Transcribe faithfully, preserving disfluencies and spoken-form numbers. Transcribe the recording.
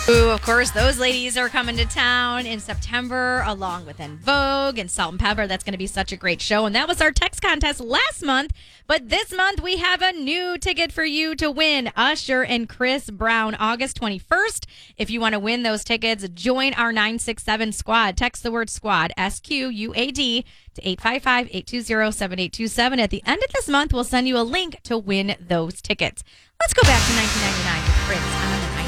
Ooh, of course, those ladies are coming to town in September, along with En Vogue and Salt and Pepper. That's going to be such a great show. And that was our text contest last month. But this month, we have a new ticket for you to win. Usher and Chris Brown, August twenty-first. If you want to win those tickets, join our nine six seven squad. Text the word squad, S Q U A D, to eight five five, eight two zero, seven eight two seven. At the end of this month, we'll send you a link to win those tickets. Let's go back to nineteen ninety-nine with Prince on